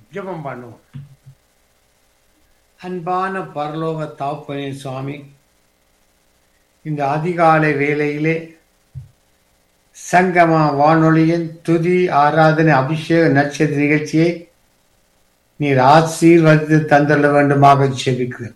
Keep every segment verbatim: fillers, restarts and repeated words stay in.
ஜெபம் பண்ணுவோம். அன்பான பரலோக தகப்பனே சுவாமி, இந்த அதிகாலை வேளையிலே சங்கமா வானொலியின் துதி ஆராதனை அபிஷேக நட்சத்திர நிகழ்ச்சியை நீர் ஆசீர்வதித்து தந்துள்ள வேண்டுமாக ஜெபிக்கிறேன்.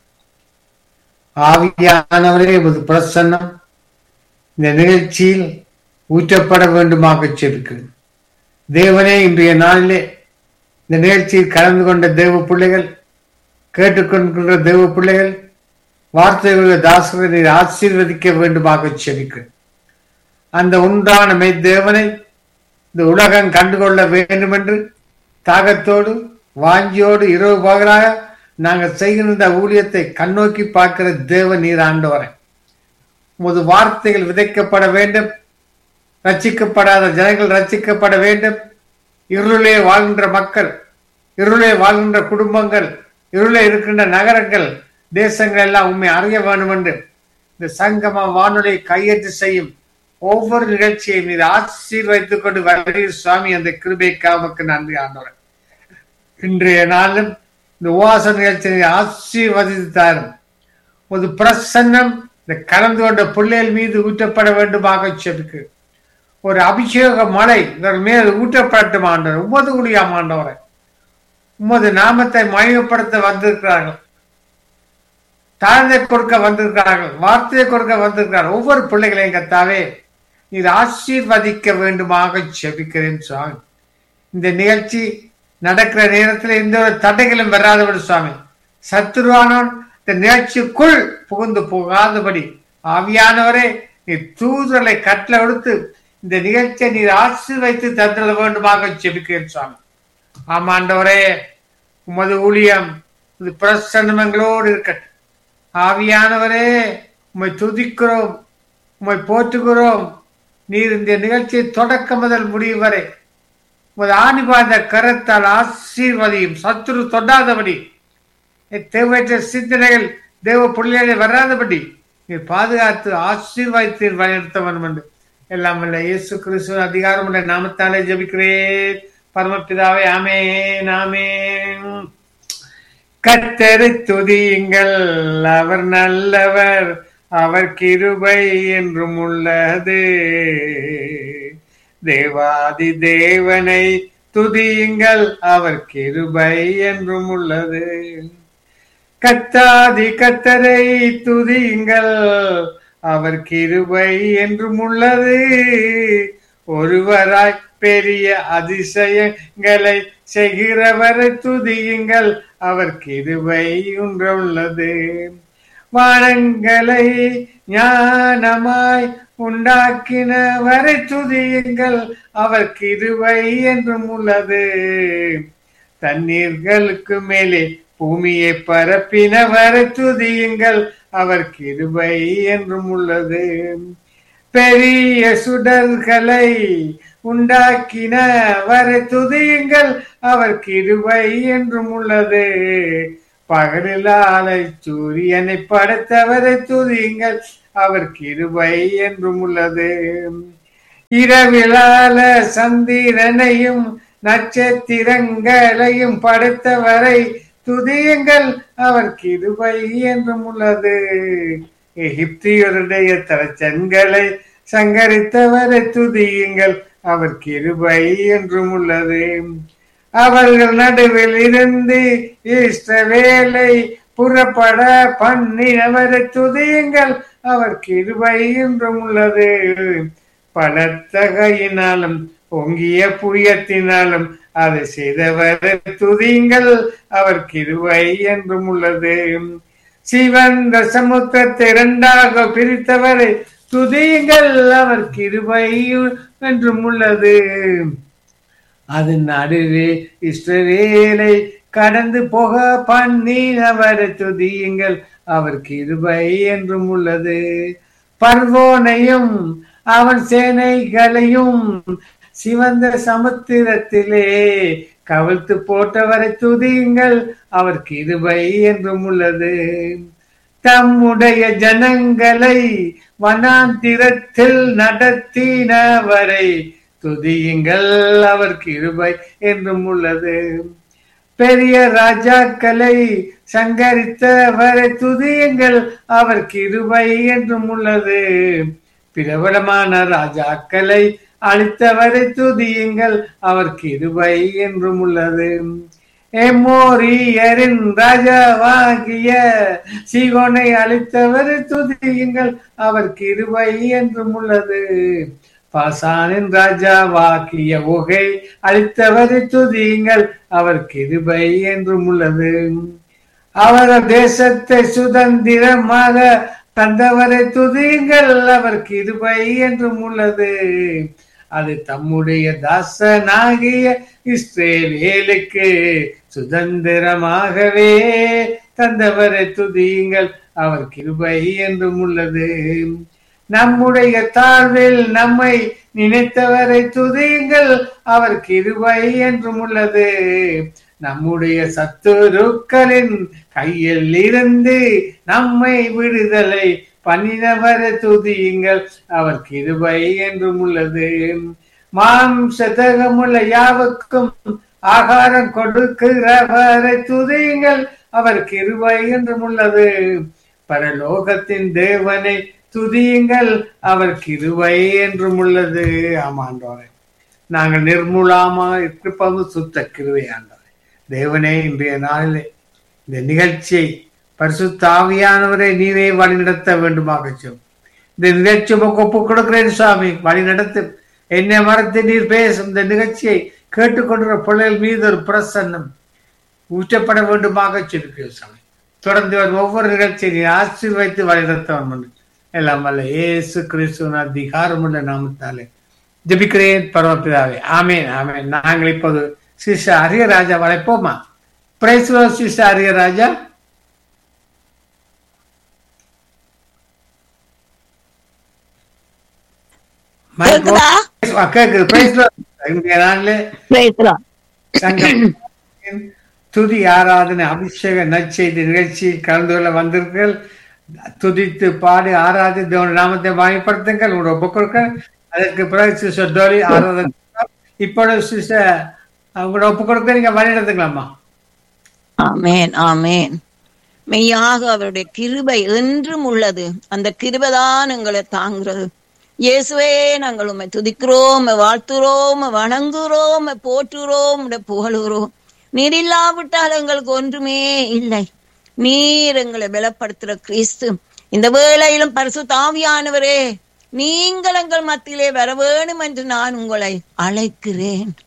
ஆவியானவரே, ஒரு பிரசன்னம் இந்த நிகழ்ச்சியில் ஊற்றப்பட வேண்டுமாக ஜெபிக்கிறேன். தேவனே, இன்றைய நாளிலே இந்த நிகழ்ச்சியில் கலந்து கொண்ட தேவ பிள்ளைகள், கேட்டுக்கொண்டிருக்கின்ற தேவ பிள்ளைகள், வார்த்தைகளுடைய தாசரை நீர் ஆசீர்வதிக்க வேண்டுமாக ஜெபிக்கிறேன். அந்த உண்டான மெய்தேவனை இந்த உலகம் கண்டுகொள்ள வேண்டும் என்று தாகத்தோடு வாஞ்சியோடு இரவு பகலாக நாங்கள் செய்கின்ற ஊழியத்தை கண்ணோக்கி பார்க்கிற தேவ நீர் ஆண்டவரே, உமது வார்த்தைகள் விதைக்கப்பட வேண்டும். ரட்சிக்கப்படாத ஜனங்கள் ரட்சிக்கப்பட வேண்டும். இருளே வாழ்கின்ற மக்கள், இருளே வாழ்கின்ற குடும்பங்கள், இருளே இருக்கின்ற நகரங்கள், தேசங்கள் எல்லாம் உண்மை அறிய வேண்டும் என்று இந்த சங்கம வானொலியை கையெழுத்து செய்யும் ஒவ்வொரு நிகழ்ச்சியையும் நீர் ஆசீர்வதித்துக் கொண்டு வருகிற சுவாமி, அந்த கிருபைக்காமக்கு நன்றி ஆண்டவரே. இன்றைய நாளும் இந்த உவாச நிகழ்ச்சியை ஆசீர்வதித்து தாரும். ஒரு பிரசன்னம் இந்த கலந்து கொண்ட பிள்ளைகள் மீது ஊற்றப்பட வேண்டுமாக செபிக்கு. ஒரு அபிஷேக மழை இவர் மேல் ஊற்றப்படட்டும் ஆண்டவர். உமது குடியாம் ஆண்டவரை, உமது நாமத்தை மகிமைப்படுத்த வந்திருக்கிறார்கள், தாழ்ந்தை கொடுக்க வந்திருக்கிறார்கள், வார்த்தையை கொடுக்க வந்திருக்கிறார்கள். ஒவ்வொரு பிள்ளைகளையும் கத்தாவே நீர் ஆசீர்வதிக்க வேண்டுமாக செபிக்கிறேன் சுவாமி. இந்த நிகழ்ச்சி நடக்கிற நேரத்தில் எந்த ஒரு தடைகளும் வராதபடி சுவாமி, சத்துருவானவன் இந்த நிகழ்ச்சிக்குள் புகுந்து போகாதபடி ஆவியானவரே நீர் தூதர்களை கட்டளை கொடுத்து இந்த நிகழ்ச்சியை நீர் ஆசீர்வதித்து தந்துள்ள வேண்டுமாக ஜெபிக்கிறேன் சுவாமி. ஆமாண்டவரே, உமது ஊழியம் இது பிரசன்னங்களோடு இருக்கட்டும். ஆவியானவரே, உம்மை துதிக்கிறோம், உம்மை போற்றுகிறோம். நீர் இந்த நிகழ்ச்சியை தொடக்க முதல் முடிவு வரை உமது ஆணிபாத கரத்தால் ஆசீர்வதியும். சத்துரு தொடாதபடி, தேவையற்ற சிந்தனைகள் தேவ பிள்ளைகளை வராதபடி நீர் பாதுகாத்து ஆசீர்வதித்து வழிநடத்த வேண்டும் என்று எல்லாம் வல்ல இயேசு கிறிஸ்து அதிகாரம் உள்ள நாமத்தாலே ஜெபிக்கிறேன் பரமபிதாவே. ஆமென், ஆமென். கர்த்தரை துதியுங்கள், அவர் நல்லவர், அவர் கிருபை என்றும் உள்ளது. தேவாதி தேவனை துதியுங்கள், அவர் கிருபை என்றும் உள்ளது. கர்த்தாதி கர்த்தரை துதியுங்கள், அவர் கிருபை என்றும் உள்ளது. ஒருவராய் பெரிய அதிசயங்களை செய்கிறவரை துதியுங்கள், அவர் கிருபை ஒன்றுள்ளது. வானங்களை ஞானமாய் உண்டாக்கினவரை துதியுங்கள், அவர் கிருபை என்றும் உள்ளது. தண்ணீர்களுக்கு மேலே பூமியை பரப்பினவரை துதியுங்கள், அவர் கிருபை என்றும் உள்ளது. பெரிய சுடர்களை உண்டாக்கினவரை துதியுங்கள், அவர் கிருபை என்றும் உள்ளது. பகலிலால சூரியனை படைத்தவரை துதியுங்கள், அவர் கிருபை என்றும் உள்ளது. இரவிலால சந்திரனையும் நட்சத்திரங்களையும் படைத்தவரை துதியுங்கள், அவர் கிருபை என்றும் உள்ளது. எகிப்தியருடைய தலச்சன்களை சங்கரித்தவரை துதியுங்கள், அவர் கிருபை என்றும் உள்ளது. அவர்கள் நடுவில் இருந்து இஸ்ரவேலை புறப்பட பண்ணினவரை துதியுங்கள், அவர் கிருபை என்றும் உள்ளது. பலத்த கையினாலும் பொங்கிய புயத்தினாலும் அதை செய்தவரை துதியுங்கள், அவர் கிருபை என்றும் உள்ளது. சிவந்த சமுத்திரத்தை இரண்டாக பிரித்தவரை துதியுங்கள், அவர் கிருபை என்றும் உள்ளது. அதன் நடுவே இஸ்ரவேலை கடந்து போக பண்ணினவரை துதியுங்கள், அவர் கிருபை என்றும் உள்ளது. பர்வோனையும் அவன் சேனைகளையும் சிவந்த சமுத்திரத்திலே கவிழ்த்து போட்டவரை துதியுங்கள், அவர் கிருபை என்றும் உள்ளது. தம்முடைய ஜனங்களை வனாந்திரத்தில் நடத்தினவரை துதியுங்கள், அவர் கிருபை என்றும் உள்ளது. பெரிய ராஜாக்களை சங்கரித்தவரை துதியுங்கள், அவர் கிருபை என்றும் உள்ளது. பிரபலமான ராஜாக்களை அழித்தவரை துதியுங்கள், அவர் கிருபை என்றும் உள்ளது. எமோரியரின் ராஜாவாகிய சீகோனை அழித்தவரை துதியுங்கள், அவர் கிருபை என்றும் உள்ளது. பாசானின் ராஜாவாகிய ஓகை அழித்தவரை துதியுங்கள், அவர் கிருபை என்றும் உள்ளது. அவர் தேசத்தை சுதந்திரமாக தந்தவரை துதியுங்கள், அவர் கிருபை என்றும் உள்ளது. அது தம்முடைய தாசனாகிய இஸ்ரவேலுக்கு சுதந்திரமாகவே தந்தவரை துதியுங்கள், அவர் கிருபை என்றும் உள்ளது. நம்முடைய தாழ்வில் நம்மை நினைத்தவரை துதியுங்கள், அவர் கிருபை என்றும் உள்ளது. நம்முடைய சத்துருக்களின் கையில் இருந்து நம்மை விடுதலை பண்ணினவரை துதியுங்கள், அவர் கிருபை என்றும் உள்ளது. மாம்சதகமுள்ள யாவுக்கும் ஆகாரம் கொடுக்கிறவரை துதியுங்கள், அவர் கிருபை என்றும் உள்ளது. பரலோகத்தின் தேவனை துதியுங்கள், அவர் கிருபை என்றும் உள்ளது. ஆமாண்டோரே, நாங்கள் நிர்மூலமா இருப்பது சுத்த கிருபை ஆண்டவரே. தேவனே, இன்றைய நாளிலே இந்த நிகழ்ச்சியை பரிசுத்த ஆவியானவரை நீவே வழி நடத்த வேண்டுமாக சொல். இந்த நிகழ்ச்சி ஒப்பு கொடுக்கிறேன் சுவாமி, வழி நடத்து. என்னை மறந்து நீர் பேசும் இந்த நிகழ்ச்சியை கேட்டுக்கொண்டிருக்கிற பிள்ளைகள் மீது ஒரு பிரசன்னம் ஊற்றப்பட வேண்டுமாக சொல்லுகிறேன் சுவாமி. தொடர்ந்து ஒவ்வொரு நிகழ்ச்சியை நீ ஆசீர்வைத்து வழி நடத்த எல்லாம் வல்ல இயேசு கிறிஸ்துவின் அதிகாரமுள்ள நாமத்தாலே ஜெபிக்கிறேன் பரமபிதாவே, ஆமேன் ஆமேன். நாங்கள் இப்போது sister Ariyaraja வளைப்போமா? Praise the Lord sister Ariyaraja. துதி ஆராதனை அபிஷேக நற்செய்தி நிகழ்ச்சியில் கலந்து கொள்ள வந்திருக்கீர்கள். துதித்து பாடி ஆராதி தேவனுடைய நாமத்தை வாய்ப்படுத்துங்கள், உங்களோட ஒப்புக்கொடுக்க. அதற்கு பிறகு சிஸ்டர் டோலி ஆராதனை. இப்பொழுது சிஸ்டர் அவங்களோட ஒப்பு கொடுக்க நீங்க வழி நடத்துக்கலாமா? ஆமேன் ஆமேன். மெய்யாக அவருடைய கிருபை என்றும் உள்ளது. அந்த கிருபைதான் எங்களை தாங்குறது. இயேசுவே, நாங்கள் உம்மை துதிக்கிறோம், வாழ்த்துறோம், வணங்குறோம், போற்றுறோம், புகழுகிறோம். நீர் இல்லாவிட்டால் எங்களுக்கு ஒன்றுமே இல்லை. நீர் எங்களை பலப்படுத்துற கிறிஸ்து. இந்த வேளையிலும் பரிசுத்த ஆவியானவரே, நீங்கள் எங்கள் மத்தியிலே வர வேணும் என்று நான் உங்களை அழைக்கிறேன்.